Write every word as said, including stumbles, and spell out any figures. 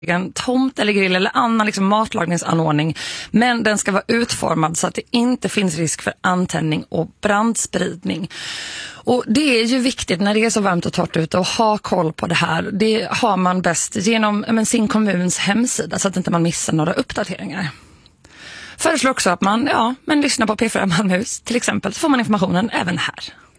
en tomt eller grill eller annan liksom matlagningsanordning, men den ska vara utformad så att det inte finns risk för antändning och brandspridning. Och det är ju viktigt när det är så varmt och torrt ute att ha koll på det här. Det har man bäst genom men, sin kommuns hemsida så att inte man missar några uppdateringar. Föreslår också att man ja, men lyssnar på P fyra Malmöhus till exempel, så får man informationen även här.